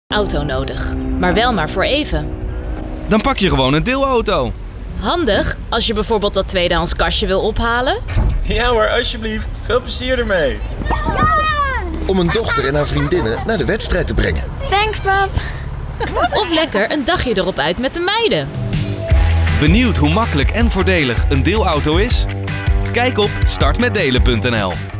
auto nodig, maar wel maar voor even. Dan pak je gewoon een deelauto. Handig als je bijvoorbeeld dat tweedehands kastje wil ophalen. Ja hoor, alsjeblieft. Veel plezier ermee. Om een dochter en haar vriendinnen naar de wedstrijd te brengen. Thanks, pap. Of lekker een dagje erop uit met de meiden. Benieuwd hoe makkelijk en voordelig een deelauto is? Kijk op startmetdelen.nl.